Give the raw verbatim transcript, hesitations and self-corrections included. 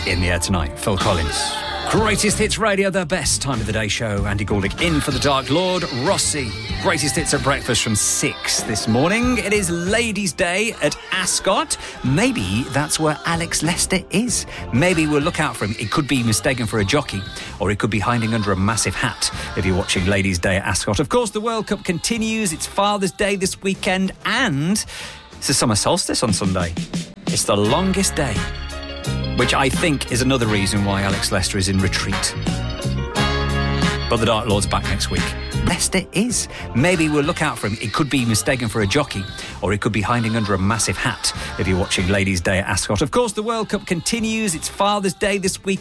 In the air tonight, Phil Collins. Greatest Hits Radio, the best time of the day show. Andy Gouldick in for the Dark Lord, Rossi. Greatest Hits at breakfast from six this morning. It is Ladies' Day at Ascot. Maybe that's where Alex Lester is. Maybe we'll look out for him. It could be mistaken for a jockey, or he could be hiding under a massive hat if you're watching Ladies' Day at Ascot. Of course, the World Cup continues. It's Father's Day this weekend, and it's the summer solstice on Sunday. It's the longest day, which I think is another reason why Alex Lester is in retreat. But the Dark Lord's back next week. Lester is. Maybe we'll look out for him. It could be mistaken for a jockey, or he could be hiding under a massive hat if you're watching Ladies' Day at Ascot. Of course, the World Cup continues. It's Father's Day this week.